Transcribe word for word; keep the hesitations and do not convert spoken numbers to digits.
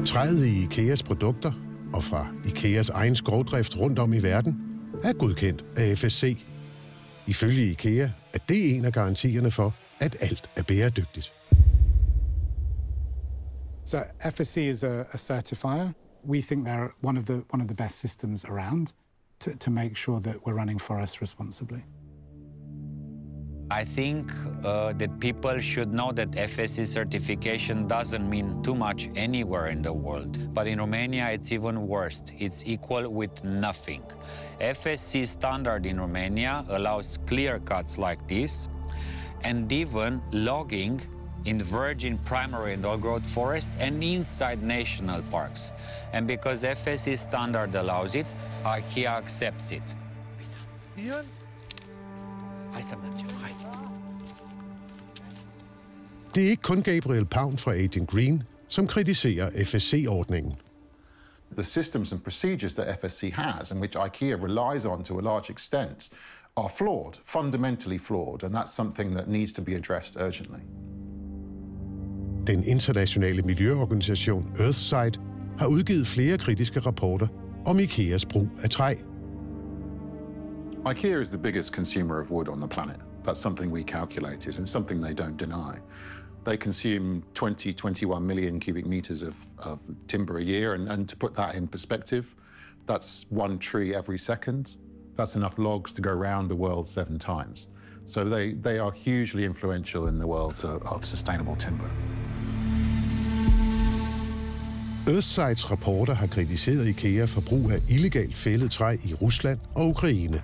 Træet i IKEAs produkter og fra IKEAs egen skovdrift rundt om i verden er godkendt af F S C. Ifølge IKEA er det en af garantierne for, at alt er bæredygtigt. So F S C is a, a certifier. We think they're one of the one of the best systems around to, to make sure that we're running forests responsibly. I think uh, that people should know that F S C certification doesn't mean too much anywhere in the world. But in Romania, it's even worse. It's equal with nothing. F S C standard in Romania allows clear cuts like this, and even logging in virgin primary and old-growth forest and inside national parks. And because F S C standard allows it, IKEA accepts it. Det er ikke kun Gabriel Paun fra Agent Green, som kritiserer F S C-ordningen. The systems and procedures that F S C has, and which IKEA relies on to a large extent, are flawed, fundamentally flawed, and that's something that needs to be addressed urgently. Den internationale miljøorganisation Earthsight har udgivet flere kritiske rapporter om IKEAs brug af træ. IKEA is the biggest consumer of wood on the planet. That's something we calculated and something they don't deny. They consume twenty, twenty-one million cubic meters of, of timber a year, and, and to put that in perspective, that's one tree every second. That's enough logs to go around the world seven times. So they, they are hugely influential in the world of, of sustainable timber. Earthsights rapporter har kritiseret IKEA for brug af illegalt fældet træ i Rusland og Ukraine.